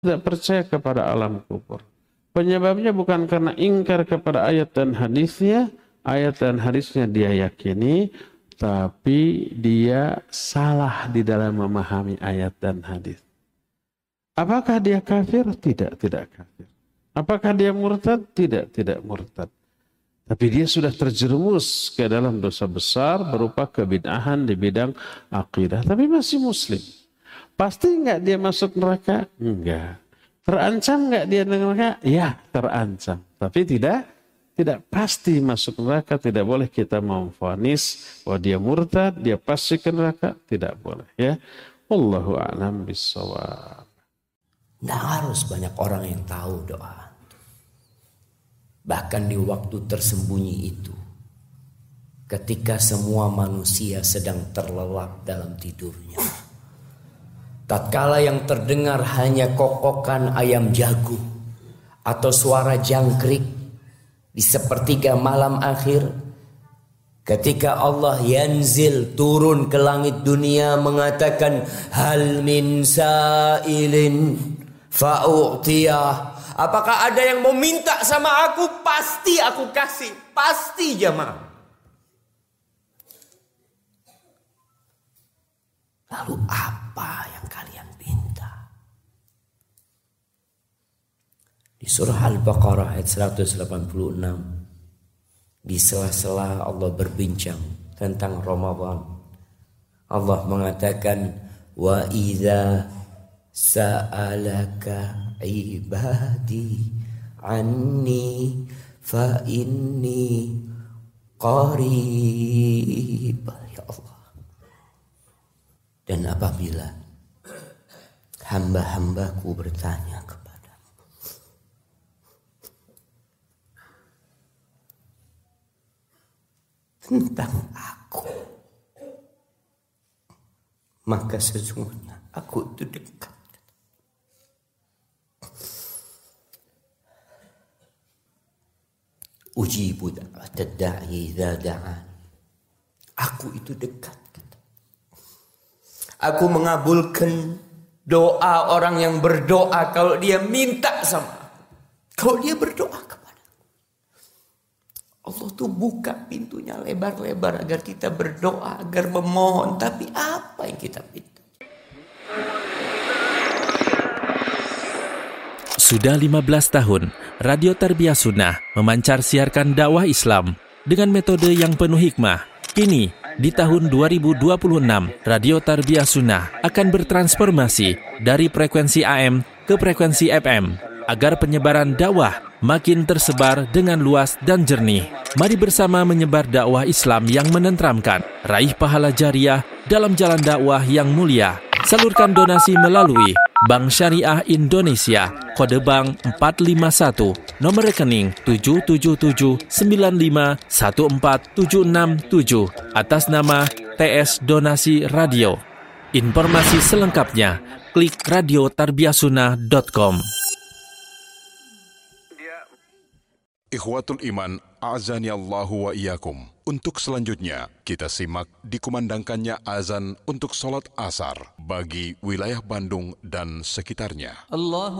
tidak percaya kepada alam kubur. Penyebabnya bukan karena ingkar kepada ayat dan hadisnya, ayat dan hadisnya dia yakini, tapi dia salah di dalam memahami ayat dan hadis. Apakah dia kafir? Tidak kafir. Apakah dia murtad? Tidak murtad. Tapi dia sudah terjerumus ke dalam dosa besar berupa kebid'ahan di bidang akidah. Tapi masih muslim. Pasti enggak dia masuk neraka? Enggak. Terancam enggak dia neraka? Ya, terancam. Tapi tidak pasti masuk neraka. Tidak boleh kita memvonis bahwa dia murtad, dia pasti ke neraka. Tidak boleh. Ya, wallahu a'lam bishawab. Tidak harus banyak orang yang tahu doa. Bahkan di waktu tersembunyi itu, ketika semua manusia sedang terlelap dalam tidurnya, tatkala yang terdengar hanya kokokan ayam jago atau suara jangkrik di sepertiga malam akhir, ketika Allah yanzil turun ke langit dunia mengatakan hal min sa'ilin fa'u'tiyah, apakah ada yang mau minta sama aku? Pasti aku kasih. Pasti jamaah. Lalu apa yang kalian minta? Di surah Al-Baqarah ayat 186, di sela-sela Allah berbincang tentang Ramadan, Allah mengatakan wa idza sa'alaka ibadi anni fa inni qarib. Ya Allah. Dan apabila hamba-hambaku bertanya kepadamu tentang aku, maka sesungguhnya aku itu dekat. Ujibu da'watad da'i idza da'an. Aku itu dekat. Aku mengabulkan doa orang yang berdoa kalau dia minta sama aku. Kalau dia berdoa kepada aku. Allah tuh buka pintunya lebar-lebar agar kita berdoa, agar memohon. Tapi apa yang kita minta? Sudah 15 tahun, Radio Tarbiyah Sunnah memancar siarkan dakwah Islam dengan metode yang penuh hikmah. Kini, di tahun 2026, Radio Tarbiyah Sunnah akan bertransformasi dari frekuensi AM ke frekuensi FM agar penyebaran dakwah makin tersebar dengan luas dan jernih. Mari bersama menyebar dakwah Islam yang menenteramkan, raih pahala jariah dalam jalan dakwah yang mulia. Salurkan donasi melalui Bank Syariah Indonesia, kode bank 451, nomor rekening 777951476 atas nama TS Donasi Radio. Informasi selengkapnya klik radiotarbiyahsunnah.com. Ikhwatul Iman, a'azani Allahu wa iyyakum. Untuk selanjutnya, kita simak dikumandangkannya azan untuk sholat asar bagi wilayah Bandung dan sekitarnya.